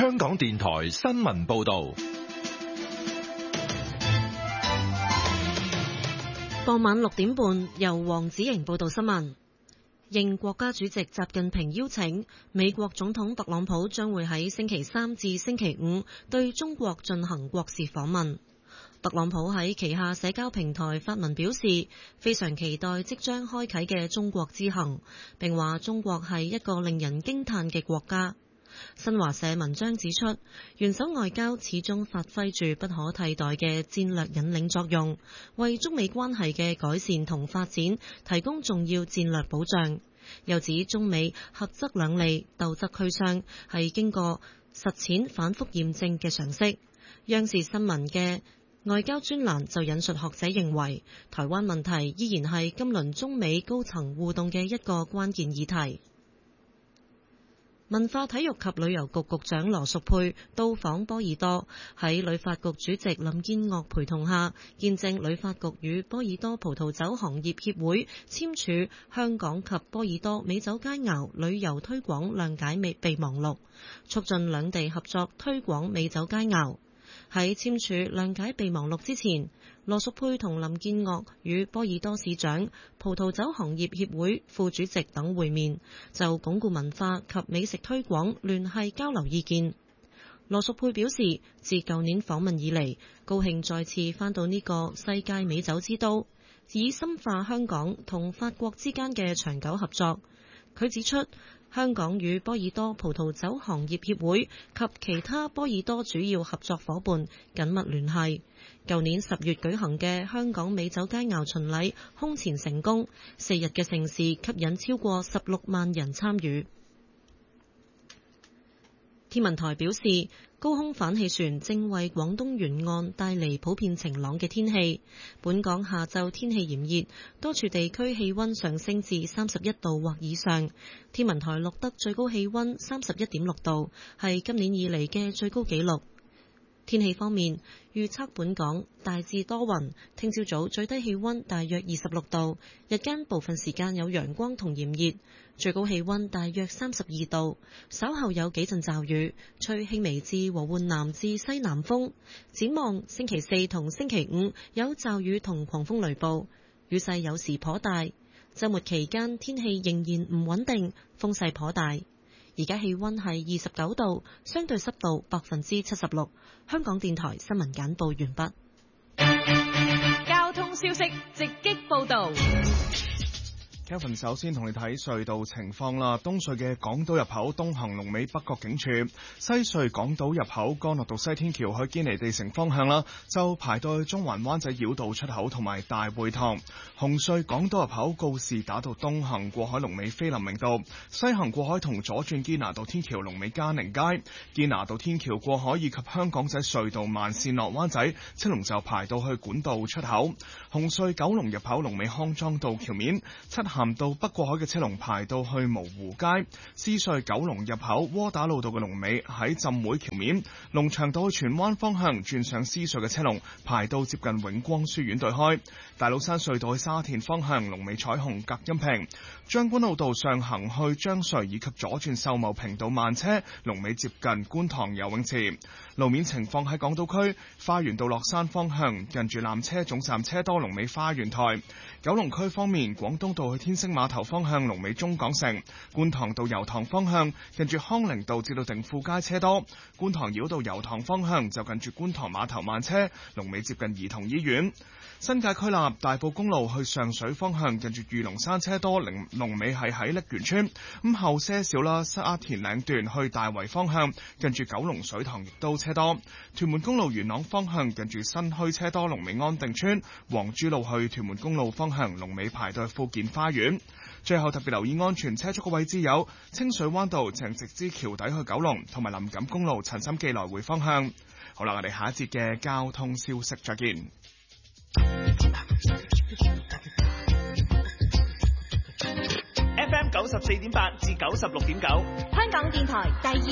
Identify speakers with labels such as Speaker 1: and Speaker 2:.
Speaker 1: 香港電台新聞報道。
Speaker 2: 傍晚6點半，由黃子瑩報道新聞。應國家主席習近平邀請，美國總統特朗普將會喺星期三至星期五對中國進行國事訪問。特朗普喺旗下社交平台發文表示，非常期待即將開啟嘅中國之行，並話中國係一個令人驚嘆嘅國家。新華社文章指出，元首外交始終發揮住不可替代嘅戰略引領作用，為中美關係嘅改善同發展提供重要戰略保障。又指中美合則兩利，鬥則俱傷，係經過實踐反覆驗證嘅常識。央視新聞嘅外交專欄就引述學者認為，台灣問題依然係今輪中美高層互動嘅一個關鍵議題。文化體育及旅遊局局長羅淑佩到訪波爾多，喺旅發局主席林建岳陪同下，見證旅發局與波爾多葡萄酒行業協會簽署香港及波爾多美酒佳肴旅遊推廣諒解備忘錄，促進兩地合作推廣美酒佳肴。喺簽署諒解備忘錄之前，羅淑佩同林建岳與波爾多市長、葡萄酒行業協會副主席等會面，就鞏固文化及美食推廣聯繫交流意見。羅淑佩表示，自舊年訪問以嚟，高興再次返到呢個世界美酒之都，以深化香港同法國之間嘅長久合作。佢指出，香港與波爾多葡萄酒行業協會及其他波爾多主要合作夥伴緊密聯繫。舊年10月舉行嘅香港美酒佳肴巡禮空前成功，4日嘅盛事吸引超過16萬人參與。天文台表示，高空反氣旋正為廣東沿岸帶嚟普遍晴朗嘅天氣。本港下晝天氣炎熱，多處地區氣溫上升至31度或以上。天文台錄得最高氣溫31.6度，係今年以嚟嘅最高紀錄。天氣方面，預測本港大致多雲，聽朝早最低氣溫大約26度，日間部分時間有陽光同炎熱，最高氣溫大約32度，稍後有幾陣驟雨，吹輕微至和緩南至西南風。展望星期4同星期5有驟雨同狂風雷暴，雨勢有時頗大。週末期間天氣仍然唔穩定，風勢頗大。而家氣溫係29度，相對濕度76%。香港電台新聞簡報完
Speaker 3: 畢。交通消息直擊報道。
Speaker 4: Kevin 首先同你睇隧道情況啦。東隧嘅港島入口東行龍尾北角警署，西隧港島入口干諾道西天橋去堅尼地城方向啦，就排到去中環灣仔繞道出口同埋大會堂。紅隧港島入口告士打道東行過海龍尾菲林明道，西行過海同左轉堅拿道天橋龍尾嘉寧街。堅拿道天橋過海以及香港仔隧道慢線落灣仔車龍就排到去管道出口。紅隧九龍入口龍尾康莊道橋面，漆咸道北過海嘅車龍排到去蕪湖街。獅隧九龍入口窩打老道嘅龍尾喺浸會橋面。龍翔道去荃灣方向轉上獅隧嘅車龍排到接近永光書院對開。大老山隧道去沙田方向龍尾彩虹隔音屏。將軍澳道上行去將隧以及左轉秀茂坪道慢車龍尾接近觀塘游泳池。路面情況喺港島區花園道落山方向近住纜車總站車多龍尾花園台。九龍區方面，廣東道去天星碼頭方向龍尾中港城。觀塘道油塘方向近住康寧道至到定富街車多。觀塘繞道油塘方向就近住觀塘碼頭慢車龍尾接近兒童醫院。新界區立大埔公路去上水方向近住御龍山車多，龍尾係喺瀝源村。咁後些少啦，沙田嶺段去大圍方向近住九龍水塘亦都車多。屯門公路元朗方向近住新墟車多，龍尾安定村。黃珠路去屯門公路方向龍尾排到富健花園。最後特別留意安全車速嘅位置有清水灣道鄭直之橋底去九龍，同埋林錦公路陳心記來回方向。好啦，我哋下一節嘅交通消息再見。
Speaker 3: FM 94.8至96.9，
Speaker 5: 香港電台第二